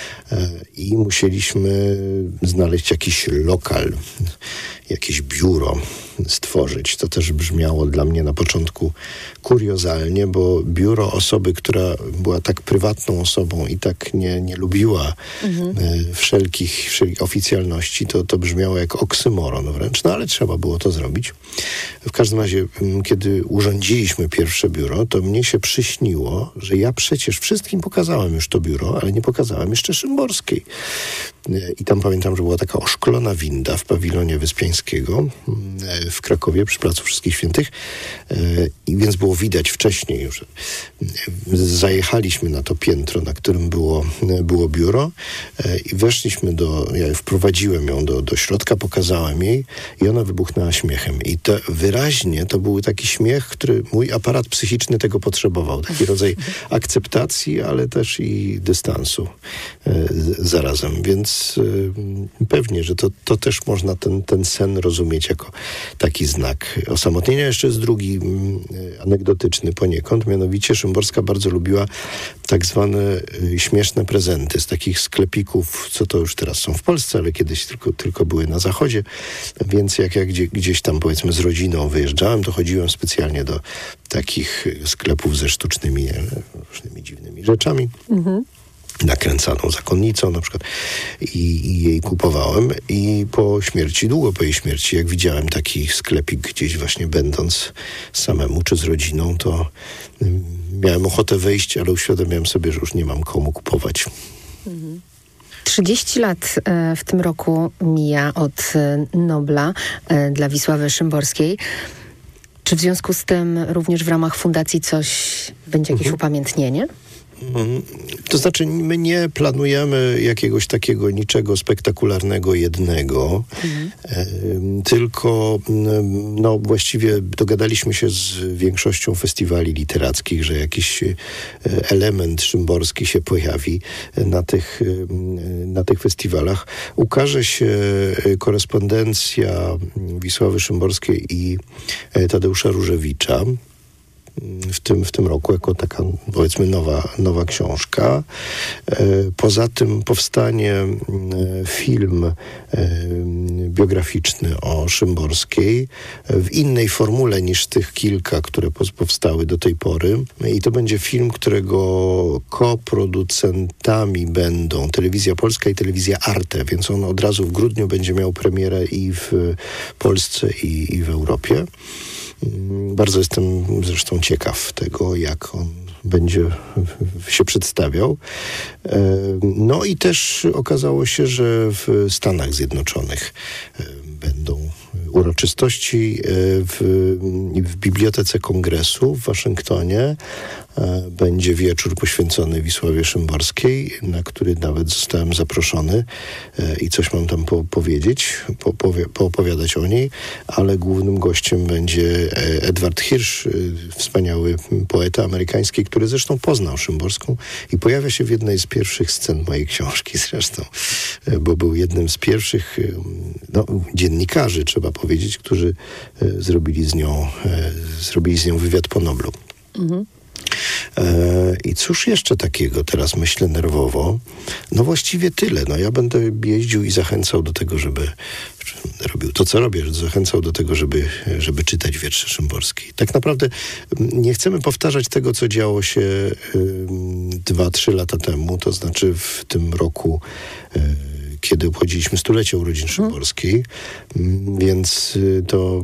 i musieliśmy znaleźć jakiś lokal, jakieś biuro stworzyć. To też brzmiało dla mnie na początku kuriozalnie, bo biuro osoby, która była tak prywatną osobą i tak nie lubiła wszelkich oficjalności, to brzmiało jak oksymoron wręcz, no ale trzeba było to zrobić. W każdym razie, kiedy urządziliśmy pierwsze biuro, to mnie się przyśniło, że ja przecież wszystkim pokazałem już to biuro, ale nie pokazałem jeszcze Szymborskiej. I tam pamiętam, że była taka oszklona winda w pawilonie Wyspiańskiego w Krakowie przy Placu Wszystkich Świętych i więc było widać wcześniej już. Zajechaliśmy na to piętro, na którym było biuro i weszliśmy ja wprowadziłem ją do środka, pokazałem jej i ona wybuchnęła śmiechem. I to wyraźnie to był taki śmiech, który mój aparat psychiczny tego potrzebował. Taki rodzaj akceptacji, ale też i dystansu zarazem. Więc pewnie, że to też można ten sen rozumieć jako taki znak osamotnienia. Jeszcze jest drugi anegdotyczny poniekąd, mianowicie Szymborska bardzo lubiła tak zwane śmieszne prezenty z takich sklepików, co to już teraz są w Polsce, ale kiedyś tylko były na Zachodzie, więc jak ja gdzieś tam powiedzmy z rodziną wyjeżdżałem, to chodziłem specjalnie do takich sklepów ze sztucznymi, różnymi dziwnymi rzeczami. Nakręcaną zakonnicą na przykład i jej kupowałem i długo po jej śmierci, jak widziałem taki sklepik gdzieś właśnie będąc samemu czy z rodziną, to miałem ochotę wejść, ale uświadomiłem sobie, że już nie mam komu kupować. 30 lat w tym roku mija od Nobla dla Wisławy Szymborskiej. Czy w związku z tym również w ramach fundacji będzie jakieś upamiętnienie? To znaczy, my nie planujemy jakiegoś takiego niczego spektakularnego jednego, tylko właściwie dogadaliśmy się z większością festiwali literackich, że jakiś element szymborski się pojawi na tych festiwalach. Ukaże się korespondencja Wisławy Szymborskiej i Tadeusza Różewicza w tym roku jako taka, powiedzmy, nowa książka. Poza tym powstanie film biograficzny o Szymborskiej w innej formule niż tych kilka, które powstały do tej pory. I to będzie film, którego koproducentami będą Telewizja Polska i Telewizja Arte, więc on od razu w grudniu będzie miał premierę i w Polsce, i w Europie. Bardzo jestem zresztą ciekaw tego, jak on będzie się przedstawiał. No i też okazało się, że w Stanach Zjednoczonych będą uroczystości w Bibliotece Kongresu w Waszyngtonie. Będzie wieczór poświęcony Wisławie Szymborskiej, na który nawet zostałem zaproszony i coś mam tam powiedzieć, poopowiadać o niej, ale głównym gościem będzie Edward Hirsch, wspaniały poeta amerykański, który zresztą poznał Szymborską i pojawia się w jednej z pierwszych scen mojej książki zresztą, bo był jednym z pierwszych dziennikarzy, trzeba powiedzieć, którzy zrobili z nią wywiad po Noblu. Mhm. I cóż jeszcze takiego, teraz myślę nerwowo. No właściwie tyle. No ja będę jeździł i zachęcał do tego, żeby robił to, co robię, zachęcał do tego, żeby czytać wiersze Szymborskiej. Tak naprawdę nie chcemy powtarzać tego, co działo się 2-3 lata temu, to znaczy w tym roku, kiedy obchodziliśmy 100-lecie urodzin Szymborskiej, więc to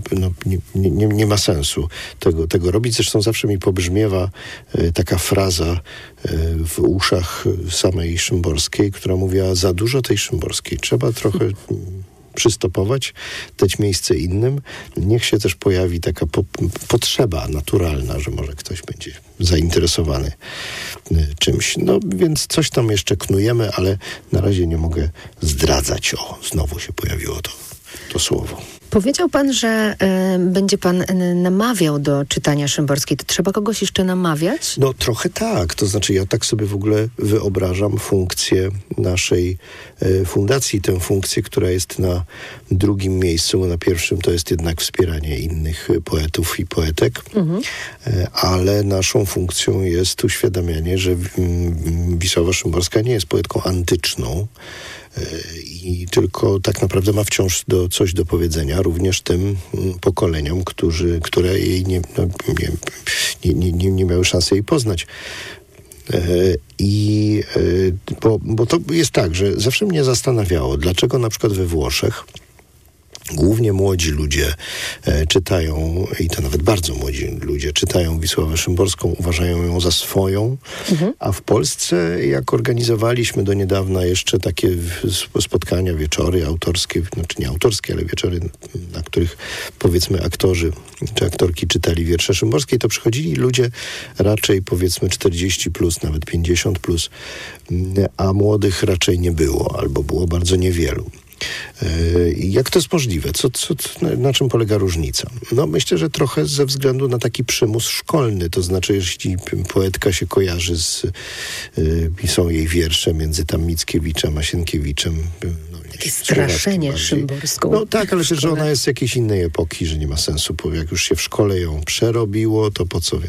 nie ma sensu tego robić. Zresztą zawsze mi pobrzmiewa taka fraza w uszach samej Szymborskiej, która mówiła: za dużo tej Szymborskiej. Trzeba trochę przystopować, dać miejsce innym. Niech się też pojawi taka potrzeba naturalna, że może ktoś będzie zainteresowany czymś. No więc coś tam jeszcze knujemy, ale na razie nie mogę zdradzać. Znowu się pojawiło to słowo. Powiedział pan, że będzie pan namawiał do czytania Szymborskiej. To trzeba kogoś jeszcze namawiać? No trochę tak. To znaczy ja tak sobie w ogóle wyobrażam funkcję naszej fundacji. Tę funkcję, która jest na drugim miejscu, bo na pierwszym to jest jednak wspieranie innych poetów i poetek. Ale naszą funkcją jest uświadamianie, że Wisława Szymborska nie jest poetką antyczną, i tylko tak naprawdę ma wciąż coś do powiedzenia również tym pokoleniom, które jej nie miały szansy jej poznać. Bo to jest tak, że zawsze mnie zastanawiało, dlaczego na przykład we Włoszech głównie młodzi ludzie czytają, i to nawet bardzo młodzi ludzie, czytają Wisławę Szymborską, uważają ją za swoją, a w Polsce, jak organizowaliśmy do niedawna jeszcze takie spotkania, wieczory autorskie, znaczy nie autorskie, ale wieczory, na których powiedzmy aktorzy czy aktorki czytali wiersze Szymborskiej, to przychodzili ludzie raczej powiedzmy 40+, nawet 50+, a młodych raczej nie było, albo było bardzo niewielu. Jak to jest możliwe? Na czym polega różnica? No myślę, że trochę ze względu na taki przymus szkolny, to znaczy jeśli poetka się kojarzy są jej wiersze między tam Mickiewiczem a Sienkiewiczem, takie straszenie Szymborską. No tak, ale że ona jest z jakiejś innej epoki, że nie ma sensu, bo jak już się w szkole ją przerobiło, to po co?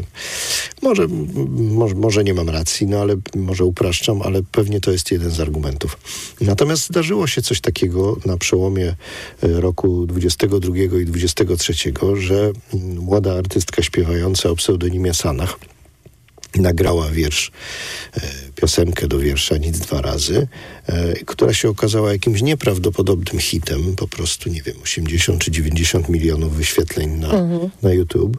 Może nie mam racji, no ale może upraszczam, ale pewnie to jest jeden z argumentów. Natomiast zdarzyło się coś takiego na przełomie roku 22 i 23, że młoda artystka śpiewająca o pseudonimie Sanach nagrała piosenkę do wiersza Nic dwa razy, która się okazała jakimś nieprawdopodobnym hitem, po prostu, nie wiem, 80 czy 90 milionów wyświetleń na YouTube.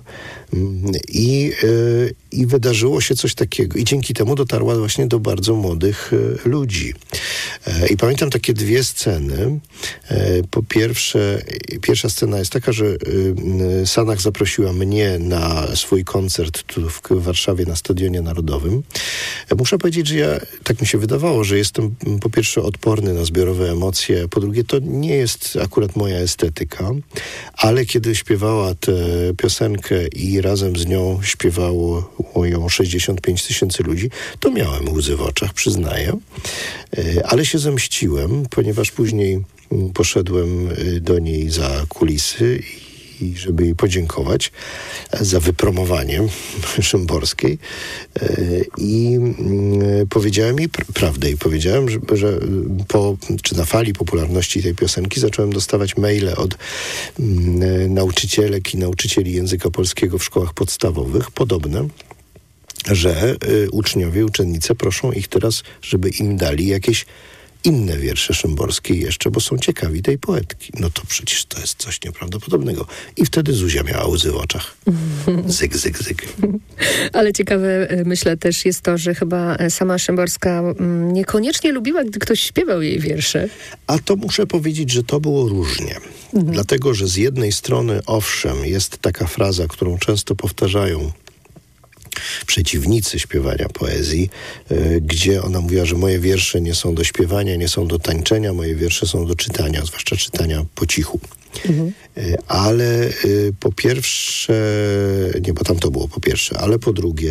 I wydarzyło się coś takiego. I dzięki temu dotarła właśnie do bardzo młodych ludzi. I pamiętam takie dwie sceny. Po pierwsza scena jest taka, że Sanach zaprosiła mnie na swój koncert tu w Warszawie na Stadionie Narodowym. Muszę powiedzieć, że tak mi się wydawało, że jestem po pierwsze odporny na zbiorowe emocje, po drugie to nie jest akurat moja estetyka, ale kiedy śpiewała tę piosenkę i razem z nią śpiewało ją 65 000 ludzi, to miałem łzy w oczach, przyznaję. Ale się zemściłem, ponieważ później poszedłem do niej za kulisy i żeby jej podziękować za wypromowanie Szymborskiej i powiedziałem jej prawdę i powiedziałem, że na fali popularności tej piosenki zacząłem dostawać maile od nauczycielek i nauczycieli języka polskiego w szkołach podstawowych, podobne, że uczniowie, uczennice proszą ich teraz, żeby im dali jakieś inne wiersze Szymborskiej jeszcze, bo są ciekawi tej poetki. No to przecież to jest coś nieprawdopodobnego. I wtedy Zuzia miała łzy w oczach. Zyg, zyg, zyg. Ale ciekawe, myślę, też jest to, że chyba sama Szymborska niekoniecznie lubiła, gdy ktoś śpiewał jej wiersze. A to muszę powiedzieć, że to było różnie. Dlatego, że z jednej strony, owszem, jest taka fraza, którą często powtarzają przeciwnicy śpiewania poezji, gdzie ona mówiła, że moje wiersze nie są do śpiewania, nie są do tańczenia, moje wiersze są do czytania, zwłaszcza czytania po cichu. Ale po pierwsze, nie, bo tam to było po pierwsze, ale po drugie,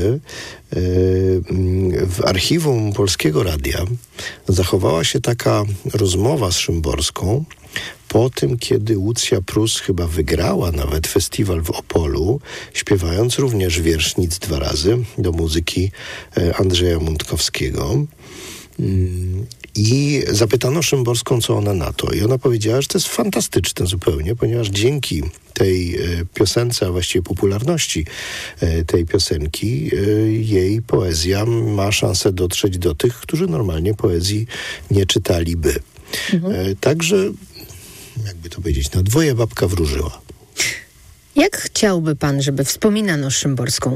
w archiwum Polskiego Radia zachowała się taka rozmowa z Szymborską po tym, kiedy Łucja Prus chyba wygrała nawet festiwal w Opolu, śpiewając również wiersz Nic dwa razy do muzyki Andrzeja Muntkowskiego. I zapytano Szymborską, co ona na to. I ona powiedziała, że to jest fantastyczne zupełnie, ponieważ dzięki tej piosence, a właściwie popularności tej piosenki, jej poezja ma szansę dotrzeć do tych, którzy normalnie poezji nie czytaliby. Także, jakby to powiedzieć, na dwoje babka wróżyła. Jak chciałby pan, żeby wspominano Szymborską?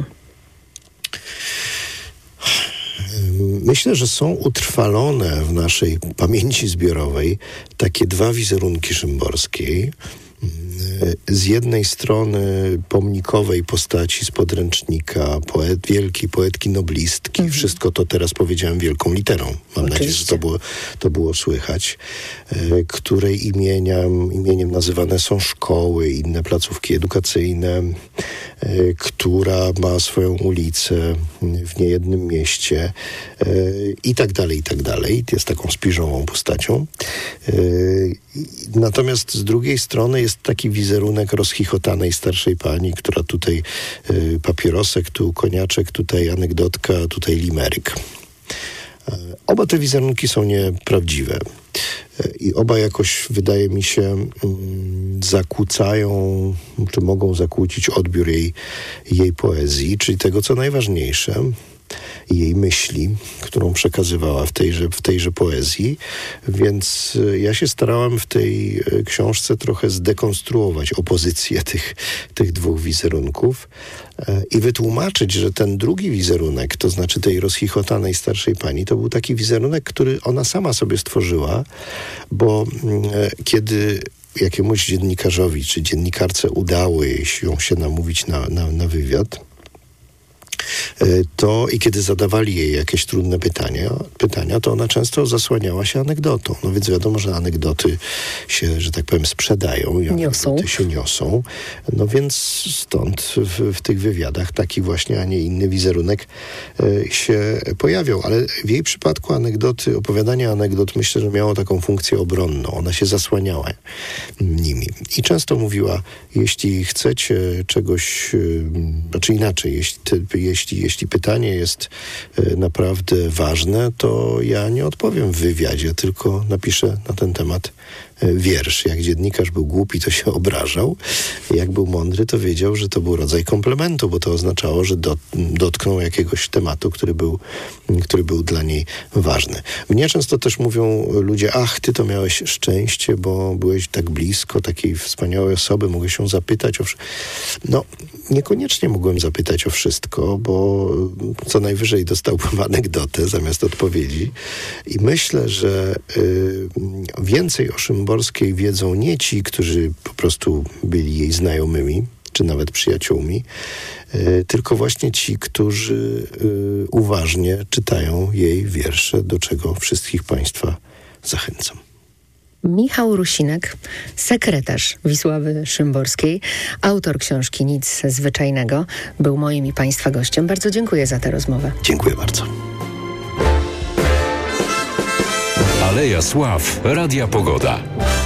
Myślę, że są utrwalone w naszej pamięci zbiorowej takie dwa wizerunki Szymborskiej. Z jednej strony pomnikowej postaci z podręcznika, wielkiej poetki noblistki. Wszystko to teraz powiedziałem wielką literą. Mam nadzieję, że to było słychać. Której imieniem nazywane są szkoły, inne placówki edukacyjne, która ma swoją ulicę w niejednym mieście i tak dalej, i tak dalej. Jest taką spiżową postacią. Natomiast z drugiej strony jest taki wizerunek rozchichotanej starszej pani, która tutaj papierosek, tu koniaczek, tutaj anegdotka, tutaj limeryk. Oba te wizerunki są nieprawdziwe. I oba jakoś, wydaje mi się, zakłócają, czy mogą zakłócić odbiór jej poezji, czyli tego, co najważniejsze, jej myśli, którą przekazywała w tejże poezji. Więc ja się starałem w tej książce trochę zdekonstruować opozycję tych dwóch wizerunków i wytłumaczyć, że ten drugi wizerunek, to znaczy tej rozchichotanej starszej pani, to był taki wizerunek, który ona sama sobie stworzyła, bo kiedy jakiemuś dziennikarzowi czy dziennikarce udało ją się namówić na wywiad, to i kiedy zadawali jej jakieś trudne pytania, to ona często zasłaniała się anegdotą. No więc wiadomo, że anegdoty się, że tak powiem, sprzedają i anegdoty się niosą. No więc stąd w tych wywiadach taki właśnie, a nie inny wizerunek się pojawiał. Ale w jej przypadku opowiadanie anegdot, myślę, że miało taką funkcję obronną. Ona się zasłaniała nimi. I często mówiła, jeśli chcecie czegoś, znaczy inaczej, jeśli pytanie jest naprawdę ważne, to ja nie odpowiem w wywiadzie, tylko napiszę na ten temat wiersz. Jak dziennikarz był głupi, to się obrażał. Jak był mądry, to wiedział, że to był rodzaj komplementu, bo to oznaczało, że dotknął jakiegoś tematu, który był dla niej ważny. Mnie często też mówią ludzie, ach, ty to miałeś szczęście, bo byłeś tak blisko takiej wspaniałej osoby, mogę się zapytać o wszystko. No, niekoniecznie mogłem zapytać o wszystko, bo co najwyżej dostałbym anegdotę zamiast odpowiedzi. I myślę, że więcej o Szymborskiej wiedzą nie ci, którzy po prostu byli jej znajomymi, czy nawet przyjaciółmi, tylko właśnie ci, którzy uważnie czytają jej wiersze, do czego wszystkich Państwa zachęcam. Michał Rusinek, sekretarz Wisławy Szymborskiej, autor książki Nic zwyczajnego, był moim i Państwa gościem. Bardzo dziękuję za tę rozmowę. Dziękuję bardzo. Aleja Sław, Radia Pogoda.